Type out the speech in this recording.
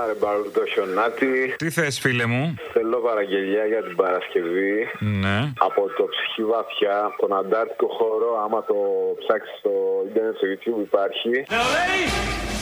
Έλα ρε Μπαρούτο Χιονάτη. Τι θες φίλε μου? Θέλω παραγγελία για την Παρασκευή. Ναι. Από το Ψυχή Βαθιά, τον Αντάρτικο χώρο. Άμα το ψάξεις στο ίντερνετ, στο YouTube υπάρχει.